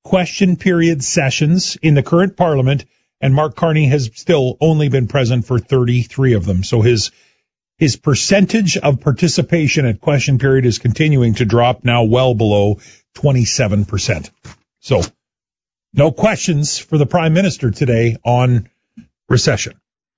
question period sessions in the current Parliament, and Mark Carney has still only been present for 33 of them. So his percentage of participation at question period is continuing to drop, now well below 27%. So no questions for the Prime Minister today on recession.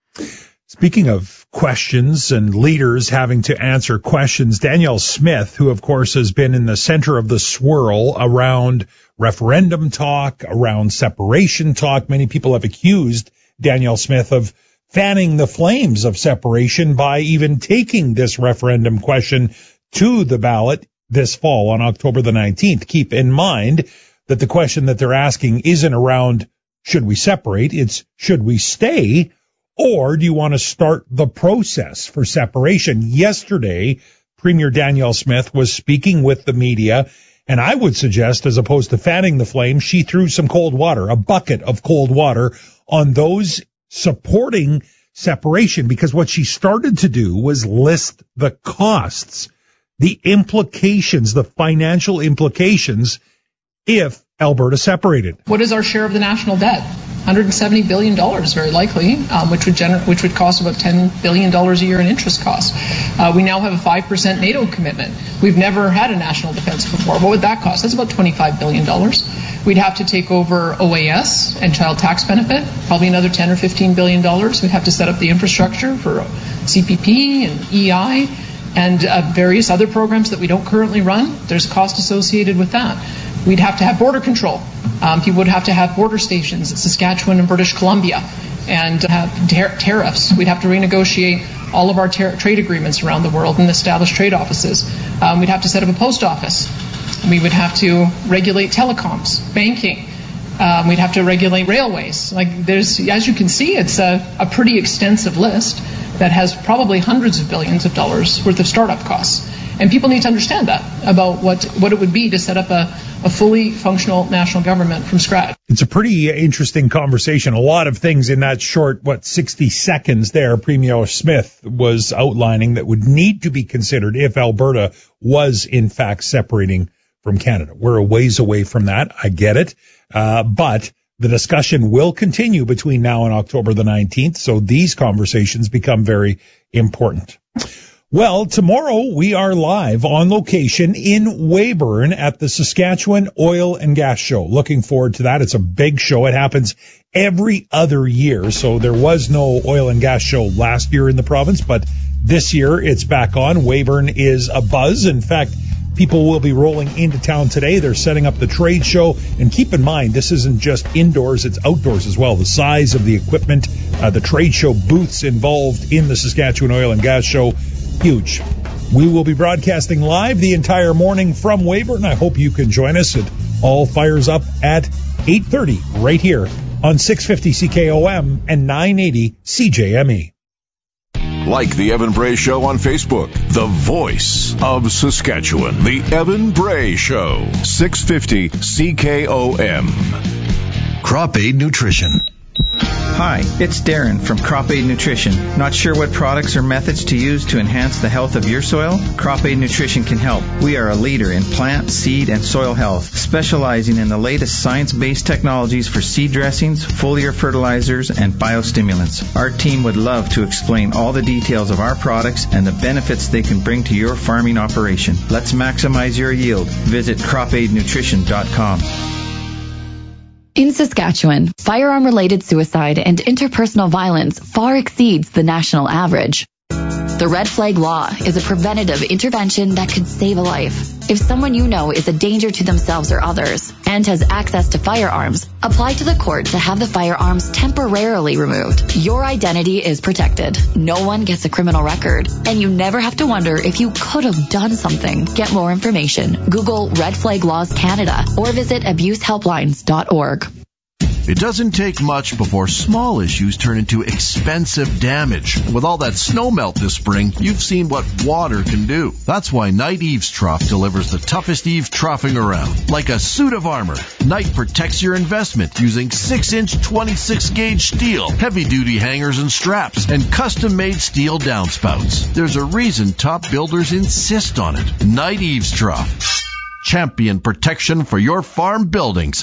Speaking of questions and leaders having to answer questions, Danielle Smith, who of course has been in the center of the swirl around referendum talk, around separation talk. Many people have accused Danielle Smith of fanning the flames of separation by even taking this referendum question to the ballot this fall on October the 19th. Keep in mind that the question that they're asking isn't around should we separate, it's should we stay, or do you want to start the process for separation? Yesterday, Premier Danielle Smith was speaking with the media, and I would suggest, as opposed to fanning the flame, she threw some cold water, a bucket of cold water, on those supporting separation, because what she started to do was list the costs, the implications, the financial implications if Alberta separated. What is our share of the national debt? $170 billion, very likely, which would cost about $10 billion a year in interest costs. We now have a 5% NATO commitment. We've never had a national defense before. What would that cost? That's about $25 billion. We'd have to take over OAS and child tax benefit, probably another $10 or $15 billion. We'd have to set up the infrastructure for CPP and EI and various other programs that we don't currently run. There's cost associated with that. We'd have to have border control. People would have to have border stations in Saskatchewan and British Columbia and have tariffs. We'd have to renegotiate all of our trade agreements around the world and establish trade offices. We'd have to set up a post office. We would have to regulate telecoms, banking. We'd have to regulate railways. As you can see, it's a pretty extensive list that has probably hundreds of billions of dollars worth of startup costs. And people need to understand that about what it would be to set up a fully functional national government from scratch. It's a pretty interesting conversation. A lot of things in that short, 60 seconds there, Premier Smith was outlining that would need to be considered if Alberta was in fact separating from Canada. We're a ways away from that. I get it. But the discussion will continue between now and October the 19th. So these conversations become very important. Well, tomorrow we are live on location in Weyburn at the Saskatchewan Oil and Gas Show. Looking forward to that. It's a big show. It happens every other year. So there was no oil and gas show last year in the province, but this year it's back on. Weyburn is abuzz. In fact, people will be rolling into town today. They're setting up the trade show. And keep in mind, this isn't just indoors, it's outdoors as well. The size of the equipment, the trade show booths involved in the Saskatchewan Oil and Gas Show, huge. We will be broadcasting live the entire morning from Weyburn. I hope you can join us. It all fires up at 8:30 right here on 650 CKOM and 980 CJME. Like the Evan Bray Show on Facebook, the voice of Saskatchewan. The Evan Bray Show, 650 CKOM. Crop Aid Nutrition. Hi, it's Darren from Crop Aid Nutrition. Not sure what products or methods to use to enhance the health of your soil? Crop Aid Nutrition can help. We are a leader in plant, seed, and soil health, specializing in the latest science-based technologies for seed dressings, foliar fertilizers, and biostimulants. Our team would love to explain all the details of our products and the benefits they can bring to your farming operation. Let's maximize your yield. Visit cropaidnutrition.com. In Saskatchewan, firearm-related suicide and interpersonal violence far exceeds the national average. The Red Flag Law is a preventative intervention that could save a life. If someone you know is a danger to themselves or others and has access to firearms, apply to the court to have the firearms temporarily removed. Your identity is protected. No one gets a criminal record, and you never have to wonder if you could have done something. Get more information. Google Red Flag Laws Canada or visit abusehelplines.org. It doesn't take much before small issues turn into expensive damage. With all that snow melt this spring, you've seen what water can do. That's why Knight Eaves Trough delivers the toughest eave troughing around. Like a suit of armor, Knight protects your investment using 6-inch 26-gauge steel, heavy-duty hangers and straps, and custom-made steel downspouts. There's a reason top builders insist on it. Knight Eaves Trough. Champion protection for your farm buildings.